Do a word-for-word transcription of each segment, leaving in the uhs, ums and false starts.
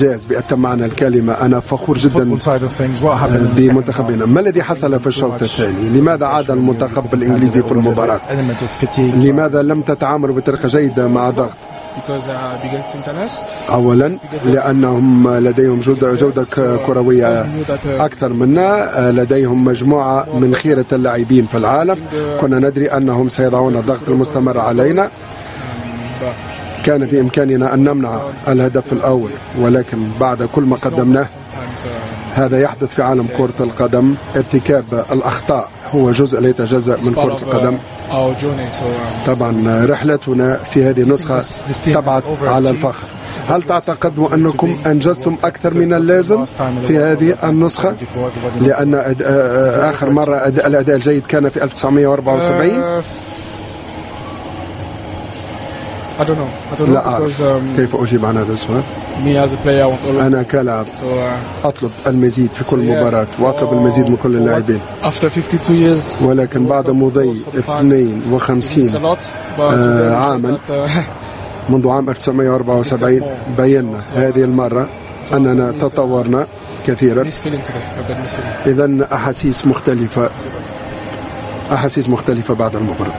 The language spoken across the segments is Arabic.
جاز بأتم معنى الكلمة. أنا فخور جدا بمنتخبنا. ما الذي حصل في الشوط الثاني؟ لماذا عاد المنتخب الإنجليزي في المباراة؟ لماذا لم تتعاملوا بطريقة جيدة مع ضغط؟ أولا لأنهم لديهم جودة, جودة كروية أكثر منا، لديهم مجموعة من خيرة اللاعبين في العالم. كنا ندري أنهم سيضعون الضغط المستمر علينا. كان بإمكاننا أن نمنع الهدف الأول، ولكن بعد كل ما قدمناه هذا يحدث في عالم كرة القدم. ارتكاب الأخطاء هو جزء لا يتجزأ من كرة القدم. طبعا رحلتنا في هذه النسخة تبعث على الفخر. هل تعتقدوا أنكم أنجزتم أكثر من اللازم في هذه النسخة؟ لأن آخر مرة الأداء الجيد كان في ألف وتسعمائة وأربعة وسبعين. I don't know. I don't know لا أعرف كيف أجيب عن هذا السؤال. أنا كلاعب أطلب المزيد في كل مباراة وأطلب المزيد من كل اللاعبين. ولكن بعد مضي اثنين وخمسين عاما منذ عام ألف وتسعمائة وأربعة وسبعين بينا هذه المرة أننا تطورنا كثيرا. إذن أحاسيس مختلفة أحاسيس مختلفة بعد المباراة.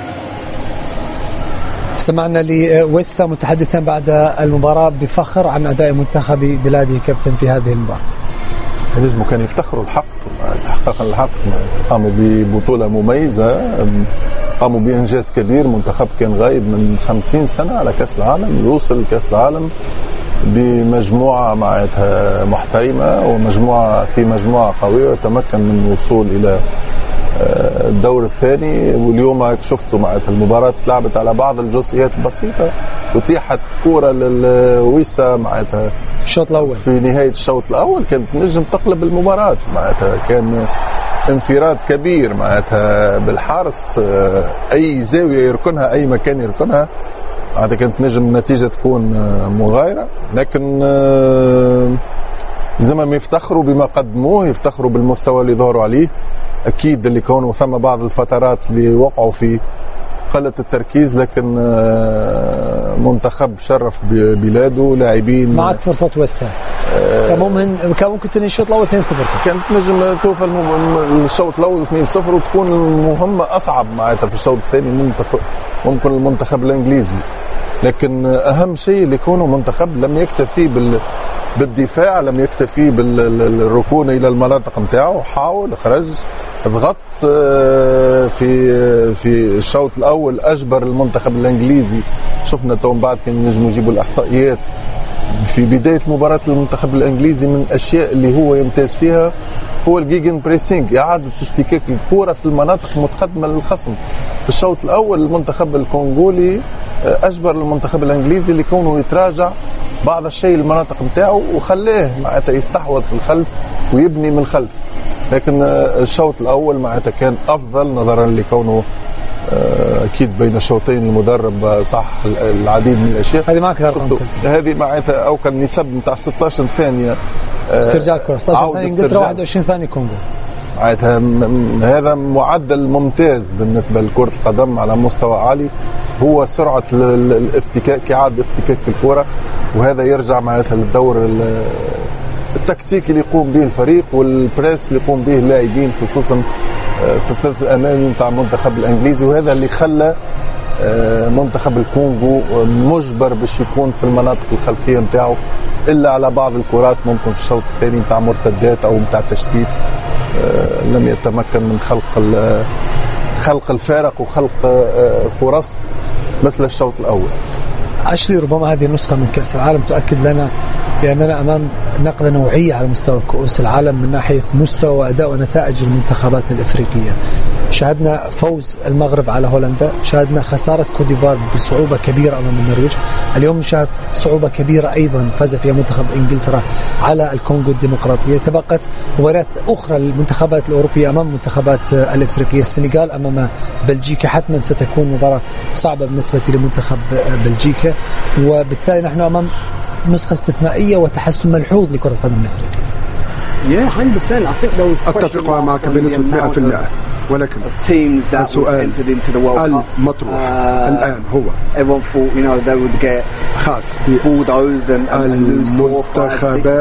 سمعنا لويسا متحدثا بعد المباراة بفخر عن أداء منتخب بلاده كابتن في هذه المباراة. نجموا كانوا يفتخروا الحق تحقق الحق، قاموا ببطولة مميزة، قاموا بإنجاز كبير. منتخب كان غايب من خمسين سنة على كأس العالم، يوصل كأس العالم بمجموعة معناتها محترمة ومجموعة في مجموعة قوية، وتمكن من الوصول إلى الدور الثاني. واليوم شفتوا معناتها المباراة تلعبت على بعض الجزئيات البسيطة، وتيحت كورة للويسا معناتها الشوط الأول في نهاية الشوط الأول كانت نجم تقلب المباراة. معناتها كان انفراد كبير معناتها بالحارس، أي زاوية يركنها أي مكان يركنها معناتها كانت نجم النتيجة تكون مغايرة. لكن زي ما يفتخروا بما قدموه، يفتخروا بالمستوى اللي ظهروا عليه. أكيد اللي كانوا ثم بعض الفترات اللي وقعوا في قلة التركيز، لكن منتخب شرف بلاده، لاعبين معك فرصة توسع. كان ممكن كان ممكن تنهي الشوط الأول اثنين صفر، كانت نجم توصل الشوط الأول اثنين صفر وتكون المهمة أصعب معناتها في الشوط الثاني ممكن المنتخب الإنجليزي. لكن أهم شيء اللي كونه منتخب لم يكتفي بال بالدفاع، لم يكتفي بالركون إلى المناطق نتاعو، حاول خرج ضغط في في الشوط الأول، أجبر المنتخب الإنجليزي. شفنا تو بعد كان نجموا يجيبوا الإحصائيات في بداية مباراة المنتخب الإنجليزي من الأشياء اللي هو يمتاز فيها هو الجيجن بريسينج، إعادة افتكاك الكرة في المناطق المتقدمة للخصم. في الشوط الأول المنتخب الكونغولي أجبر المنتخب الإنجليزي اللي كونه يتراجع بعض الشيء المناطق نتاعو وخلاه معناتها يستحوذ في الخلف ويبني من الخلف. لكن الشوط الأول معناتها كان أفضل نظرا لكونه أكيد بين الشوطين المدرب صح العديد من الأشياء. هذه معك الأرقام هذه معناتها أو كان نسب نتاع ستة عشر ثانية استرجاع الكرة ستة عشر ثانية، إنجلترا واحد وعشرين ثانية كونغو. معناتها هذا معدل ممتاز بالنسبة لكرة القدم على مستوى عالي، هو سرعة الافتكاك، إعادة افتكاك الكرة، وهذا يرجع معناتها للدور التكتيكي اللي يقوم به الفريق والبريس اللي يقوم به اللاعبين خصوصا في الثلث الأمامي نتاع المنتخب الإنجليزي. وهذا اللي خلى منتخب الكونغو مجبر باش يكون في المناطق الخلفية نتاعو إلا على بعض الكرات ممكن في الشوط الثاني نتاع مرتدات أو نتاع تشتيت لم يتمكن من خلق خلق الفارق وخلق فرص مثل الشوط الأول. أشلي ربما هذه النسخة من كأس العالم تؤكد لنا بأننا أمام نقلة نوعية على مستوى كؤوس العالم من ناحية مستوى وأداء ونتائج المنتخبات الإفريقية. شاهدنا فوز المغرب على هولندا، شاهدنا خسارة كوت ديفوار بصعوبة كبيرة أمام النرويج، اليوم نشاهد صعوبة كبيرة أيضا فاز فيها منتخب إنجلترا على الكونغو الديمقراطية. تبقت مباريات أخرى للمنتخبات الأوروبية أمام المنتخبات الإفريقية. السنغال أمام بلجيكا حتما ستكون مباراة صعبة بالنسبة لمنتخب بلجيكا، وبالتالي نحن أمام نسخة استثنائية وتحسن ملحوظ لكرة القدم الأفريقية. أتفق معك بنسبة مئة بالمئة، ولكن السؤال المطروح الآن هو خاص بالمنتخبات